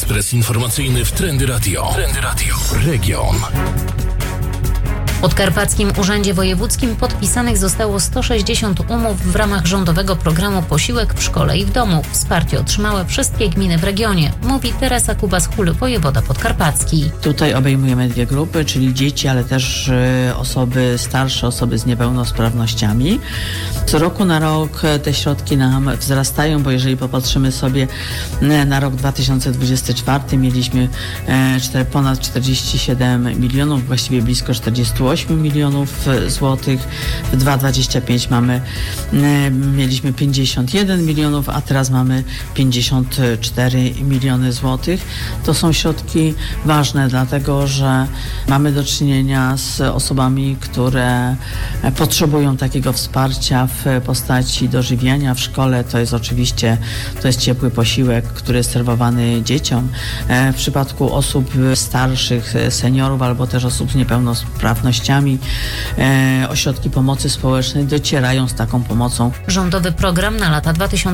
Ekspres informacyjny w Trendy Radio. Trendy Radio. Region. W Podkarpackim Urzędzie Wojewódzkim podpisanych zostało 160 umów w ramach rządowego programu Posiłek w szkole i w domu. Wsparcie otrzymały wszystkie gminy w regionie, mówi Teresa Kubas-Hul, wojewoda podkarpacki. Tutaj obejmujemy dwie grupy, czyli dzieci, ale też osoby starsze, osoby z niepełnosprawnościami. Co roku na rok te środki nam wzrastają, bo jeżeli popatrzymy sobie na rok 2024, mieliśmy ponad 47 milionów, właściwie blisko 48 milionów złotych. W 2025 mieliśmy 51 milionów, a teraz mamy 54 miliony złotych. To są środki ważne, dlatego że mamy do czynienia z osobami, które potrzebują takiego wsparcia w postaci dożywiania w szkole. To jest ciepły posiłek, który jest serwowany dzieciom. W przypadku osób starszych, seniorów albo też osób z niepełnosprawnościami ośrodki pomocy społecznej docierają z taką pomocą. Rządowy program na lata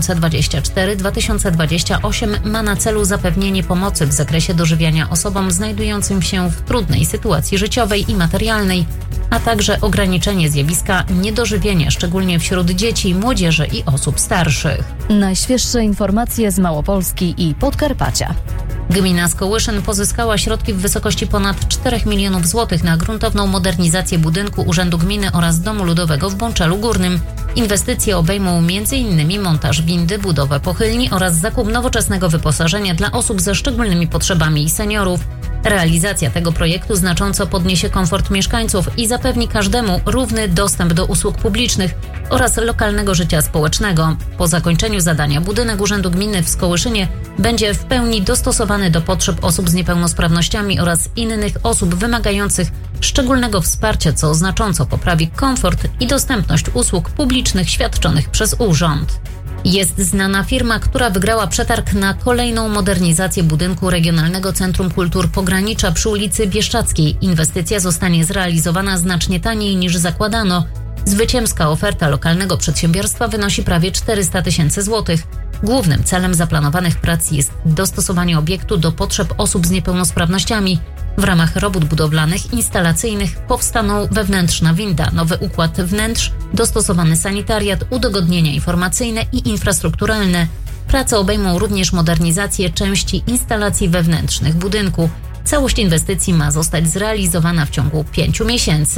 2024-2028 ma na celu zapewnienie pomocy w zakresie dożywiania osobom znajdującym się w trudnej sytuacji życiowej i materialnej, a także ograniczenie zjawiska niedożywienia, szczególnie wśród dzieci, młodzieży i osób starszych. Najświeższe informacje z Małopolski i Podkarpacia. Gmina Skołyszyn pozyskała środki w wysokości ponad 4 milionów złotych na gruntowną modernizację budynku Urzędu Gminy oraz Domu Ludowego w Bączelu Górnym. Inwestycje obejmą m.in. montaż windy, budowę pochylni oraz zakup nowoczesnego wyposażenia dla osób ze szczególnymi potrzebami i seniorów. Realizacja tego projektu znacząco podniesie komfort mieszkańców i zapewni każdemu równy dostęp do usług publicznych oraz lokalnego życia społecznego. Po zakończeniu zadania budynek Urzędu Gminy w Skołyszynie będzie w pełni dostosowany do potrzeb osób z niepełnosprawnościami oraz innych osób wymagających szczególnego wsparcia, co znacząco poprawi komfort i dostępność usług publicznych świadczonych przez urząd. Jest znana firma, która wygrała przetarg na kolejną modernizację budynku Regionalnego Centrum Kultur Pogranicza przy ulicy Bieszczackiej. Inwestycja zostanie zrealizowana znacznie taniej niż zakładano. Zwycięska oferta lokalnego przedsiębiorstwa wynosi prawie 400 000 złotych. Głównym celem zaplanowanych prac jest dostosowanie obiektu do potrzeb osób z niepełnosprawnościami. W ramach robót budowlanych instalacyjnych powstaną wewnętrzna winda, nowy układ wnętrz, dostosowany sanitariat, udogodnienia informacyjne i infrastrukturalne. Prace obejmą również modernizację części instalacji wewnętrznych budynku. Całość inwestycji ma zostać zrealizowana w ciągu 5 miesięcy.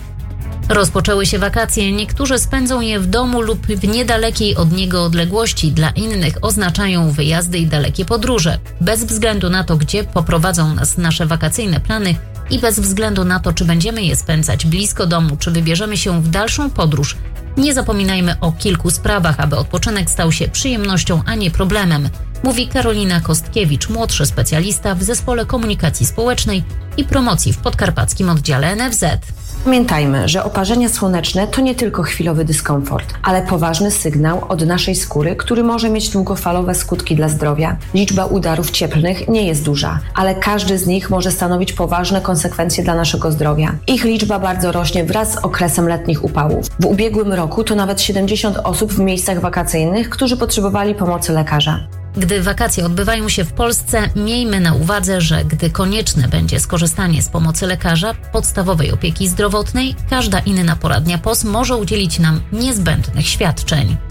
Rozpoczęły się wakacje, niektórzy spędzą je w domu lub w niedalekiej od niego odległości, dla innych oznaczają wyjazdy i dalekie podróże. Bez względu na to, gdzie poprowadzą nas nasze wakacyjne plany i bez względu na to, czy będziemy je spędzać blisko domu, czy wybierzemy się w dalszą podróż, nie zapominajmy o kilku sprawach, aby odpoczynek stał się przyjemnością, a nie problemem, mówi Karolina Kostkiewicz, młodszy specjalista w Zespole Komunikacji Społecznej i Promocji w Podkarpackim Oddziale NFZ. Pamiętajmy, że oparzenia słoneczne to nie tylko chwilowy dyskomfort, ale poważny sygnał od naszej skóry, który może mieć długofalowe skutki dla zdrowia. Liczba udarów cieplnych nie jest duża, ale każdy z nich może stanowić poważne konsekwencje dla naszego zdrowia. Ich liczba bardzo rośnie wraz z okresem letnich upałów. W ubiegłym roku to nawet 70 osób w miejscach wakacyjnych, którzy potrzebowali pomocy lekarza. Gdy wakacje odbywają się w Polsce, miejmy na uwadze, że gdy konieczne będzie skorzystanie z pomocy lekarza, podstawowej opieki zdrowotnej, każda inna poradnia POS może udzielić nam niezbędnych świadczeń.